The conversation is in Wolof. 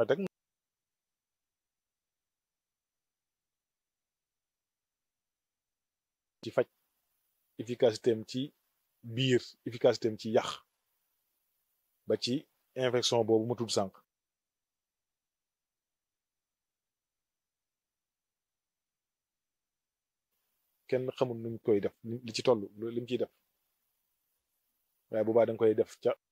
rek ci faj efficacité am ci biir efficacité am ci yax ba ci infection boobu ma tudd sànq kenn xamul nuñ koy def li ci toll li mu ciy def waaye boobaa da nga koy def ca